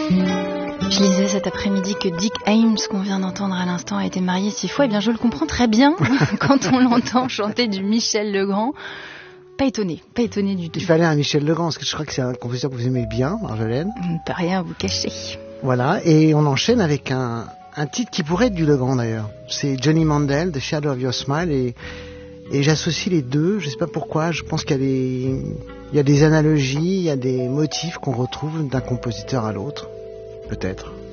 Je lisais cet après-midi que Dick Haymes, qu'on vient d'entendre à l'instant, a été marié 6 fois. Eh bien, je le comprends très bien quand on l'entend chanter du Michel Legrand. Pas étonné du tout. Il fallait un Michel Legrand, parce que je crois que c'est un compositeur que vous aimez bien, Marjolaine. On ne peut rien vous cacher. Voilà, et on enchaîne avec un titre qui pourrait être du Legrand d'ailleurs. C'est Johnny Mandel, The Shadow of Your Smile, et j'associe les deux, je sais pas pourquoi, je pense qu'il y a des analogies, il y a des motifs qu'on retrouve d'un compositeur à l'autre, peut-être.